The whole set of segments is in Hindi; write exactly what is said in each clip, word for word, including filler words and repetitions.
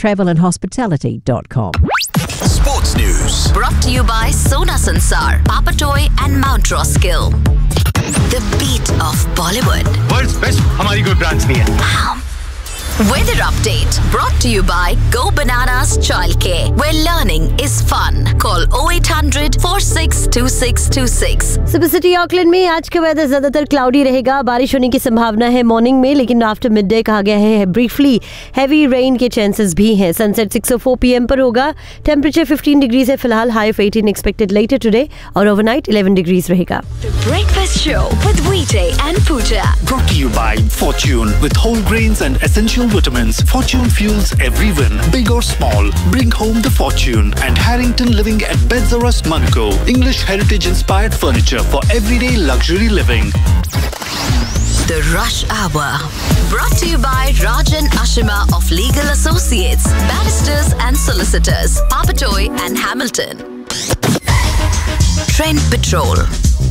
travel and hospitality dot com. Sports News Brought to you by Sona Sansar, Papatoy and Mount Roskill. The beat of Bollywood. World's best हमारी कोई ब्रांच नहीं है. Weather update brought to you by Go Bananas Childcare, where learning is fun. Call oh eight hundred four six two six two six. Super city Auckland में आज का वेदर ज्यादातर क्लाउडी रहेगा. बारिश होने की संभावना है मॉर्निंग में, लेकिन आफ्टर मिड डे कहा गया है ब्रीफली हैवी रेन के चांसेस भी हैं. Sunset six O four PM पर होगा. टेम्परेचर फिफ्टीन डिग्रीज है फिलहाल. High of eighteen expected letter today और ओवरनाइट इलेवन डिग्रीज रहेगा. Breakfast show with Weeday and Pooja. Brought to you by Fortune with whole grains and essential vitamins. Fortune fuels every win, big or small. Bring home the fortune. And Harrington Living at Beds R Us, Monaco. English heritage inspired furniture for everyday luxury living. The Rush Hour. Brought to you by Rajan Ashima of Legal Associates, Barristers and Solicitors, Papatoy and Hamilton. Trend Patrol.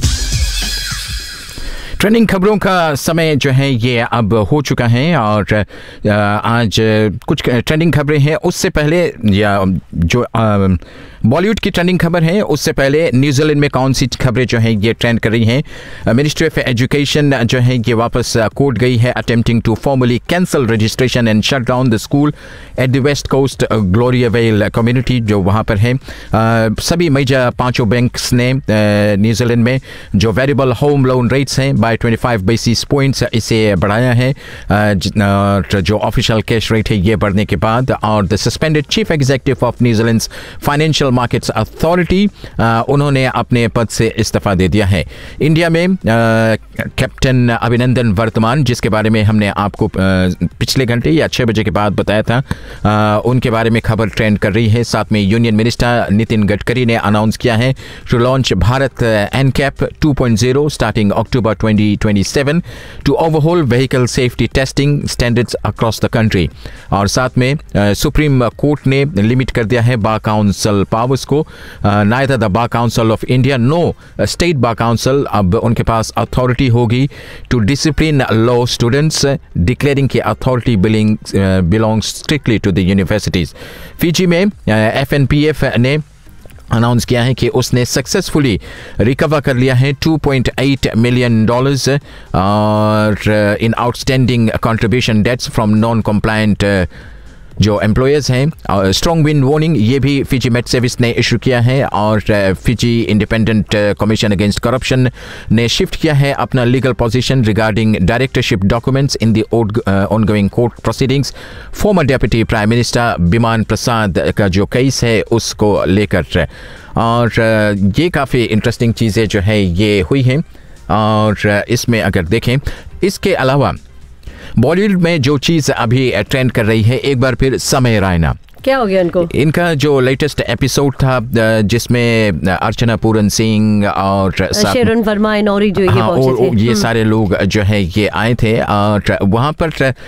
Trending खबरों का समय जो है ये अब हो चुका है और आज कुछ ट्रेंडिंग खबरें हैं. उससे पहले या जो बॉलीवुड की ट्रेंडिंग खबर है उससे पहले न्यूजीलैंड में कौन सी खबरें जो है ये ट्रेंड कर रही हैं. मिनिस्ट्री ऑफ एजुकेशन जो है ये वापस कोर्ट गई है, attempting to formally cancel registration and shut down the school at the west coast ग्लोरियावेल community जो वहाँ पर है. सभी मेजर पांचों बैंक्स ने न्यूजीलैंड में जो वेरिएबल होम लोन रेट्स हैं by twenty five basis points इसे बढ़ाया है. जो ऑफिशियल कैश रेट है ये बढ़ने के बाद. और the suspended chief executive of New Zealand financial markets authority उन्होंने अपने पद से इस्तीफा दे दिया है. इंडिया में कैप्टन अभिनंदन वर्तमान, जिसके बारे में हमने आपको पिछले घंटे या छः बजे के बाद बताया था, उनके बारे में खबर ट्रेंड कर रही है. साथ में यूनियन मिनिस्टर नितिन गडकरी ने अनाउंस किया है to launch Bharat NCAP two point zero starting October twenty twenty seven to ओवरहोल vehicle safety testing standards across the country. और साथ में सुप्रीम कोर्ट ने लिमिट कर दिया है बार काउंसिल पावर्स को. Neither the bar council of India no state bar council अब उनके पास अथॉरिटी होगी to discipline law students, declaring की authority billing belongs strictly to the universities. Fiji में एफ एन पी एफ ने अनाउंस किया है कि उसने सक्सेसफुली रिकवर कर लिया है two point eight million dollars और इन outstanding contribution dates from non compliant जो एम्प्लॉयर्स हैं. स्ट्रॉन्ग विंड वार्निंग ये भी फिजी मेट सर्विस ने इशू किया है. और Fiji independent commission against corruption ने शिफ्ट किया है अपना legal position regarding directorship documents in the ongoing court proceedings. Farmer deputy prime minister बिमान प्रसाद का जो केस है उसको लेकर. और ये काफ़ी इंटरेस्टिंग चीज़ें जो है ये हुई हैं. और इसमें अगर देखें, इसके अलावा बॉलीवुड में जो चीज़ अभी ट्रेंड कर रही है, एक बार फिर समय रैना. क्या हो गया इनको? इनका जो लेटेस्ट एपिसोड था जिसमें अर्चना पूरन सिंह और शेरन वर्मा नौरी जो ये हाँ, पहुंचे थे, ये सारे लोग जो है ये आए थे. और वहाँ पर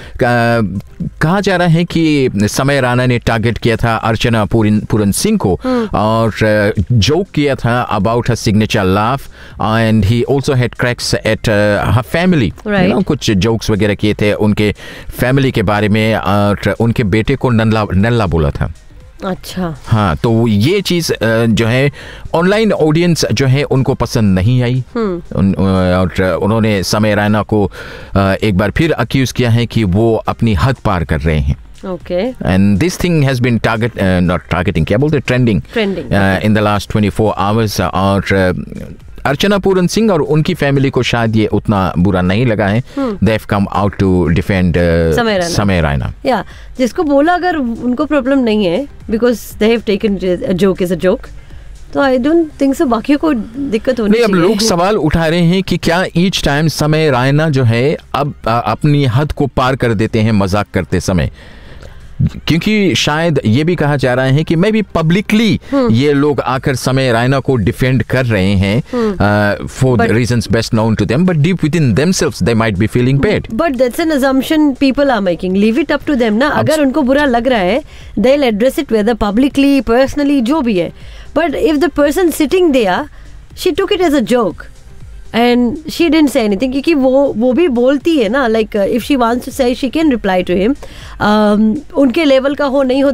कहा जा रहा है कि समय राणा ने टारगेट किया था अर्चना पूरन पूरन सिंह को और जोक किया था about her signature laugh and he also had cracks at her family. कुछ जोक्स वगैरह किए थे उनके फैमिली के बारे में और उनके बेटे को नल्ला नल्ला बोला था. अच्छा. हाँ, तो ये चीज़ जो है ऑनलाइन ऑडियंस जो है उनको पसंद नहीं आई. उन, और उन्होंने समय रैना को एक बार फिर अक्यूज किया है कि वो अपनी हद पार कर रहे हैं. Okay. And this thing has been target uh, not targeting क्या बोलते trending trending uh, okay. in the last twenty-four hours. और अर्चना पूरन सिंह और उनकी फैमिली को शायद ये उतना बुरा नहीं लगा है. They have come out to defend uh, समय रैना. या जिसको बोला अगर उनको प्रॉब्लम नहीं है because they have taken a joke as a joke, तो आई डोंट थिंक सो बाकियों को दिक्कत होनी चाहिए. अब लोग सवाल उठा रहे हैं कि क्या ईच टाइम समय रैना जो है अब अपनी हद को पार कर देते हैं मजाक करते समय. क्योंकि शायद ये भी कहा जा रहा है कि मैं भी पब्लिकली ये लोग आकर समय रैना को डिफेंड कर रहे हैं for the reasons best known to them, but deep with in themselves they might be feeling bad. But that's an assumption people are making. Leave it up to them ना. अगर उनको बुरा लग रहा है they will address it whether publicly personally जो भी है. But if the person sitting there she took it as a joke and she didn't say anything क्योंकि वो वो भी बोलती है ना, like uh, if she wants to say she can reply to him. um, उनके लेवल का हो नहीं हो